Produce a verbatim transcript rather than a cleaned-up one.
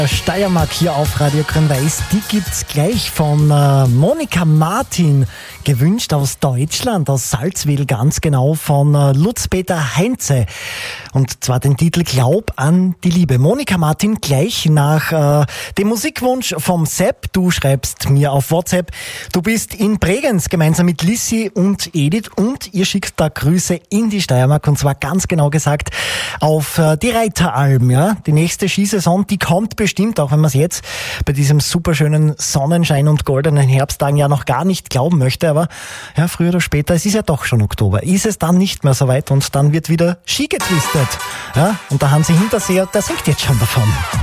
Steiermark hier auf Radio Grün-Weiß, die gibt's gleich von äh, Monika Martin, gewünscht aus Deutschland, aus Salzwedel ganz genau, von äh, Lutz-Peter Heinze. Und zwar den Titel Glaub an die Liebe. Monika Martin, gleich nach äh, dem Musikwunsch vom Sepp. Du schreibst mir auf WhatsApp, du bist in Bregenz gemeinsam mit Lissi und Edith und ihr schickt da Grüße in die Steiermark und zwar ganz genau gesagt auf äh, die Reiteralm. Ja? Die nächste Skisaison, die kommt bestimmt, auch wenn man es jetzt bei diesem superschönen Sonnenschein und goldenen Herbsttagen ja noch gar nicht glauben möchte, aber ja, früher oder später, es ist ja doch schon Oktober, ist es dann nicht mehr so weit und dann wird wieder Ski getwistet. Ja? Und der Hansi Hinterseher, der singt jetzt schon davon.